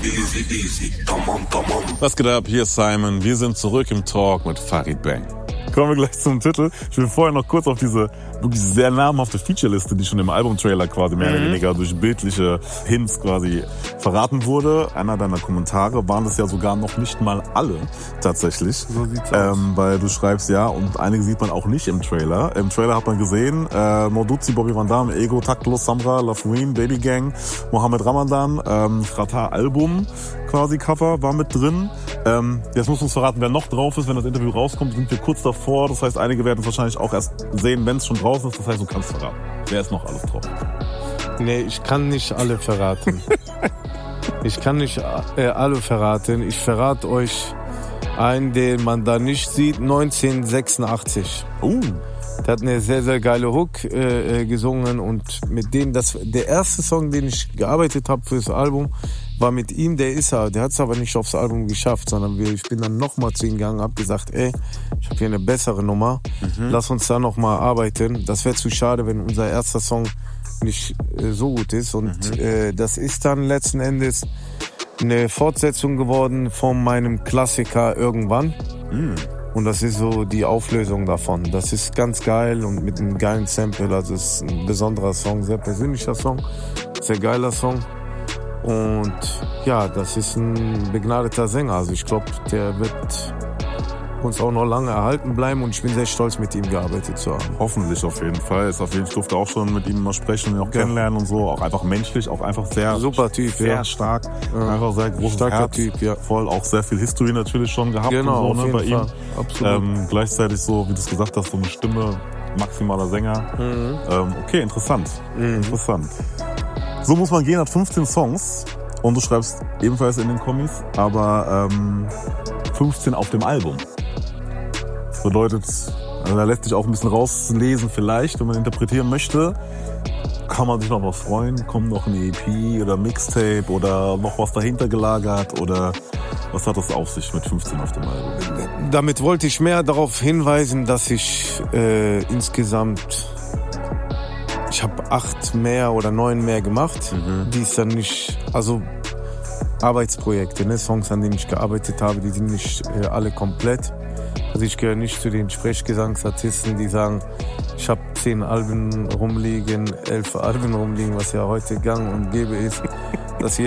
Was geht ab? Hier ist Simon. Wir sind zurück im Talk mit Farid Bang. Kommen wir gleich zum Titel. Ich will vorher noch kurz auf diese wirklich sehr namhafte Featureliste, die schon im Albumtrailer quasi mehr oder weniger durch bildliche Hints quasi verraten wurde. Einer deiner Kommentare waren das ja sogar noch nicht mal alle tatsächlich. So sieht's aus. Weil du schreibst ja, und einige sieht man auch nicht im Trailer. Im Trailer hat man gesehen, Morduzi, Bobby Van Dam, Ego, Taktlos, Samra, Lafouine, Baby Gang, Mohammed Ramadan, Fratar Album quasi Cover war mit drin. Jetzt musst du uns verraten, wer noch drauf ist. Wenn das Interview rauskommt, sind wir kurz davor. Das heißt, einige werden es wahrscheinlich auch erst sehen, wenn es schon draußen ist. Das heißt, du kannst verraten. Wer ist noch alles drauf? Nee, ich kann nicht alle verraten. Ich verrate euch einen, den man da nicht sieht, 1986. Der hat eine sehr, sehr geile Hook gesungen und mit dem, der erste Song, den ich gearbeitet habe fürs Album, war mit ihm, der hat es aber nicht aufs Album geschafft, sondern ich bin dann nochmal zu ihm gegangen, hab gesagt, ich habe hier eine bessere Nummer, lass uns da nochmal arbeiten. Das wäre zu schade, wenn unser erster Song nicht so gut ist und das ist dann letzten Endes eine Fortsetzung geworden von meinem Klassiker Irgendwann. Und das ist so die Auflösung davon. Das ist ganz geil und mit einem geilen Sample. Also es ist ein besonderer Song, sehr persönlicher Song, sehr geiler Song. Und ja, das ist ein begnadeter Sänger. Also ich glaube, der wird uns auch noch lange erhalten bleiben und ich bin sehr stolz, mit ihm gearbeitet zu haben. Hoffentlich auf jeden Fall. Ich durfte auch schon mit ihm mal sprechen, ihn auch kennenlernen und so. Auch einfach menschlich, auch einfach sehr super Typ, sehr stark, einfach sehr großes starker Herz, Typ, ja. Voll auch sehr viel History natürlich schon gehabt Genau, und so, auf bei jeden ihm. Fall. Absolut. Gleichzeitig so, wie du es gesagt hast, so eine Stimme, maximaler Sänger. Okay, interessant. Interessant. So muss man gehen, hat 15 Songs und du schreibst ebenfalls in den Kommis, aber 15 auf dem Album. Bedeutet, also da lässt sich auch ein bisschen rauslesen vielleicht, wenn man interpretieren möchte. Kann man sich noch was freuen? Kommt noch eine EP oder Mixtape oder noch was dahinter gelagert? Oder was hat das auf sich mit 15 auf dem Album? Damit wollte ich mehr darauf hinweisen, dass ich insgesamt, ich habe 8 mehr oder 9 mehr gemacht, die ist dann nicht, also Arbeitsprojekte, ne? Songs, an denen ich gearbeitet habe, die sind nicht alle komplett. Also ich gehöre nicht zu den Sprechgesangsartisten, die sagen, ich habe 10 Alben rumliegen, 11 Alben rumliegen, was ja heute gang und gäbe ist. Dass